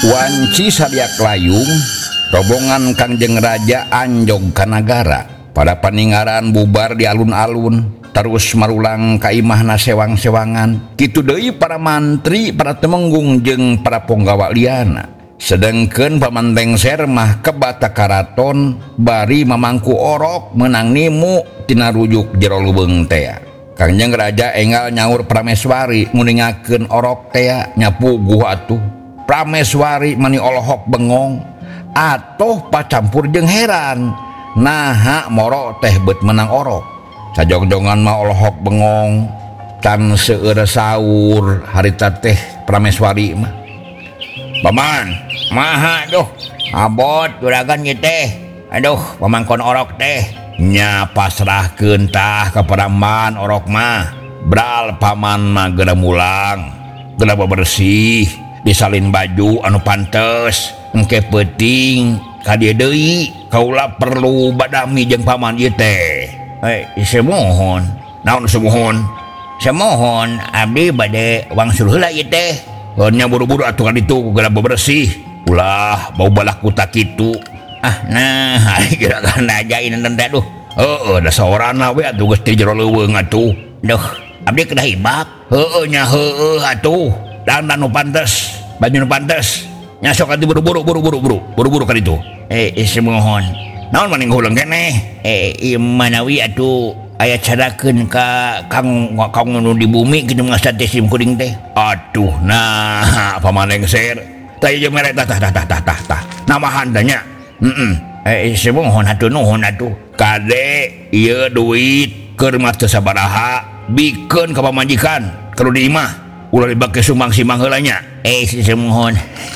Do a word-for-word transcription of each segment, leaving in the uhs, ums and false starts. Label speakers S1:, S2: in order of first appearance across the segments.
S1: Wanci sadyak layung rombongan Kangjeng Raja anjog ka nagara. Pada paninggaran bubar di alun-alun terus marulang ka imahna sewang-sewangan. Kitu deui para mantri, para temenggung jeung para punggawa liana. Sedengkeun Paman Lengser mah ke bata karaton bari mamangku orok menang nimu tina rujuk jero leuweung teh. Kangjeng Raja enggal nyaur Prameswari nguningakeun orok teh nyapuguh atuh. Prameswari mani olohok bengong atoh pacampur jeung heran. Naha moro teh beut menang orok. Sajongjongan mah olohok bengong can seueur saur harita teh Prameswari mah. Paman, maha duh abot juragan ieu teh. Aduh, pamangkon orok teh nya pasrahkeun tah ka Paramban orok mah. Bral paman mah geura mulang, geura bersih, disalin baju anu pantes, engke peuting ka dieu deui. Kaula perlu badami jeung paman ieu teh. Eh, semohon. Naon semohon? Semohon abdi bade wangsul heula ieu teh. Nya buru-buru atuh ka ditu geura bersih. Ulah bau balaku tak kitu. Ah, nah, gerakan ajain teh duh. Heeh, da saorana we atuh geus ti jero leuweung atuh. Duh, abdi kedah ibak. Heeh nya heeh atuh. Dandan nu pantes, baju nu pantes. Nya sok atuh buru-buru buru-buru buru. Buru-buru ka ditu. Eh, semohon. Naon maning hulang keneh? Eh, imanawi atuh aya carakeun ka kang kang nu di bumi kitu ngasa teh sim kuring teh. Atuh, nah Paman Lengser. Tah ieu mere tah tah tah tah tah tah. Namahan da nya. Heeh. Eh, semohon atuh nuhun atuh. Kade ieu duit keur mah teu sabaraha bikeun ka pamajikan kalau di imah. Ulah dibake sumbang simbang heula nya. Eh, semohon.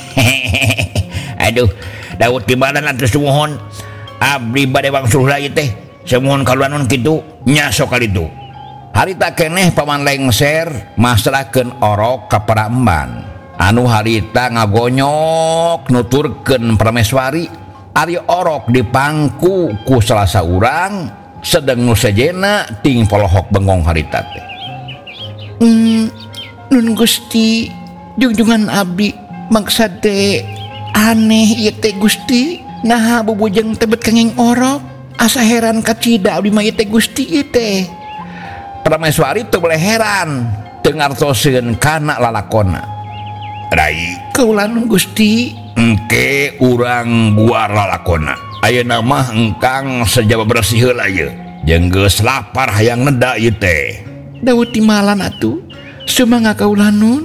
S1: Aduh, Daud timbalan atuh semohon. Abdi bade wangsul heula ieu teh. Semohon kaluanon kitu nya sok ka ditu. Harita keneh Paman Lengser masrahkeun orok ka Paramban. Anu harita ngagonyok nuturkeun Prameswari ari orok dipangku ku salah saurang sedeng nu sejena ting polohok bengong harita teh. Hmm, nun Gusti junjungan abdi maksad teh aneh ieu teh Gusti. Nah bubujeng teh bet kenging orok. Asa heran kacida abdi mah ieu teh Gusti ieu teh. Prameswari teu boleh heran teu ngartoseun kana lalakonna. Rai, kaula nu Gusti. Engke urang buar lalakonna. Ayeuna mah engkang sajaba bersih heula ieu. Jeung geus lapar hayang neda ieu teh. Daud timalan atuh. Sumangga kaula nun.